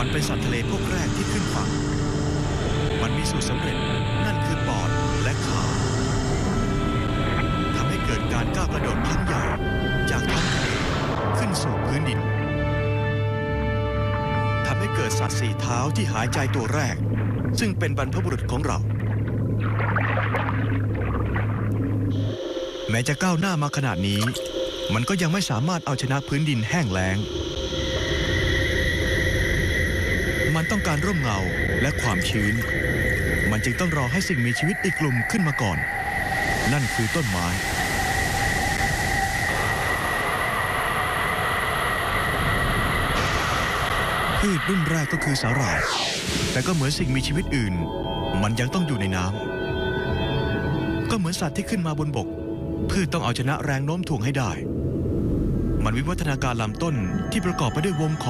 เป็นสัตว์ทะเลพวกแรกที่ขึ้นฝั่งมันมีสูตรสำเร็จนั่นคือปอดและขาทำให้เกิดการก้าวกระโดดครั้งใหญ่จากท้องทะเลขึ้นสู่พื้นดินทำให้เกิดสัตว์สี่เท้าที่หายใจตัวแรกซึ่งเป็นบรรพบุรุษของเราแม้จะก้าวหน้ามาขนาดนี้มันก็ยังไม่สามารถเอาชนะพื้นดินแห้งแล้งมันต้องการร่มเงาและความชื้นมันจึงต้องรอให้สิ่งมีชีวิตอีกกลุ่มขึ้นมาก่อนนั่นคือต้นไม้พืชรุ่นแรกก็คือสาหร่ายแต่ก็เหมือนสิ่งมีชีวิตอื่นมันยังต้องอยู่ในน้ำก็เหมือนสัตว์ที่ขึ้นมาบนบกพืชต้องเอาชนะแรงโน้มถ่วงให้ได้มันวิวัฒนาการลำต้นที่ประกอบไปด้วยวงของ